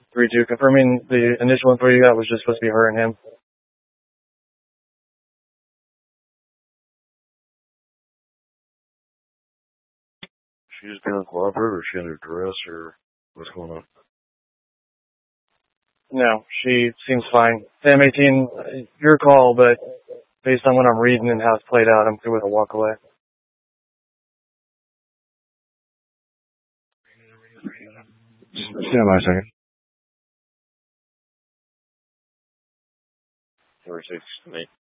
3-2, confirming the initial info you got was just supposed to be her and him. She just being uncooperative, or she under duress, or what's going on? No, she seems fine. Sam 18, your call, but based on what I'm reading and how it's played out, I'm good with a walk away. Stand by a second. 36, mate.